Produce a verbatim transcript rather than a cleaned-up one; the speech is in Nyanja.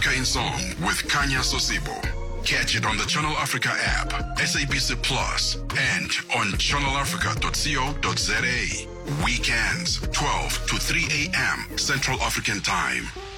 Africa in Song with Kanya Sosibo. Catch it on the Channel Africa app, S A B C Plus, and on channel africa dot co dot za. Weekends, twelve to three a.m. Central African Time.